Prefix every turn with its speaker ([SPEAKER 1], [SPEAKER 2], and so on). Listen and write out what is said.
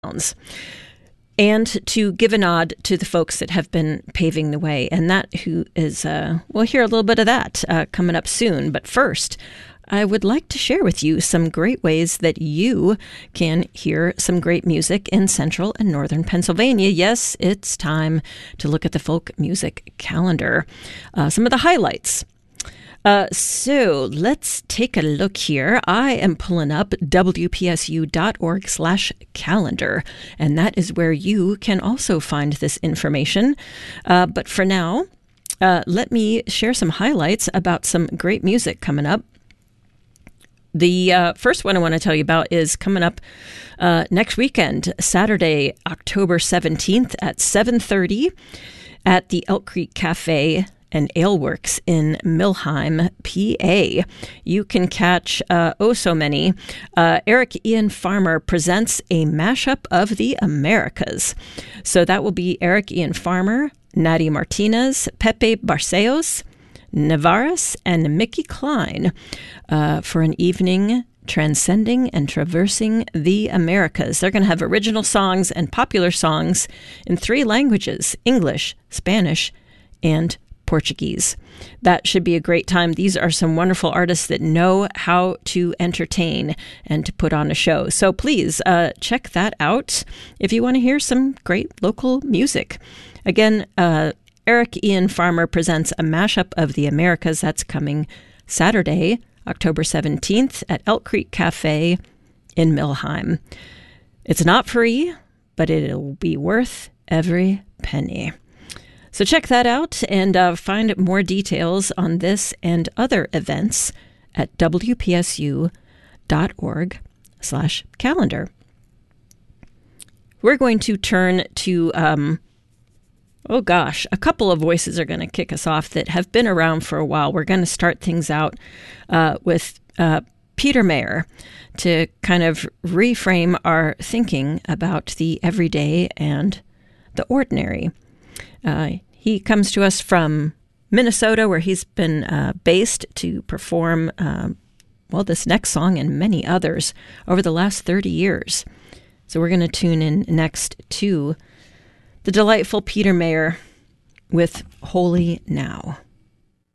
[SPEAKER 1] towns. And to give a nod to the folks that have been paving the way. And that who is, we'll hear a little bit of that coming up soon. But first, I would like to share with you some great ways that you can hear some great music in central and northern Pennsylvania. Yes, it's time to look at the folk music calendar. Some of the highlights. So let's take a look here. I am pulling up wpsu.org/calendar, and that is where you can also find this information. But for now, let me share some highlights about some great music coming up. The first one I want to tell you about is coming up next weekend, Saturday, October 17th at 7:30 at the Elk Creek Cafe and Ale Works in Millheim, PA. You can catch so many. Eric Ian Farmer presents a mashup of the Americas. So that will be Eric Ian Farmer, Natty Martinez, Pepe Barceos, Navarez, and Mickey Klein for an evening transcending and traversing the Americas. They're going to have original songs and popular songs in 3 languages, English, Spanish, and Portuguese. That should be a great time. These are some wonderful artists that know how to entertain and to put on a show. So please check that out if you want to hear some great local music. Again, Eric Ian Farmer presents a mashup of the Americas. That's coming Saturday, October 17th at Elk Creek Cafe in Millheim. It's not free, but it'll be worth every penny. So check that out and find more details on this and other events at wpsu.org/calendar. We're going to turn to, a couple of voices are going to kick us off that have been around for a while. We're going to start things out with Peter Mayer to kind of reframe our thinking about the everyday and the ordinary. He comes to us from Minnesota, where he's been based to perform, this next song and many others over the last 30 years. So we're going to tune in next to the delightful Peter Mayer with Holy Now.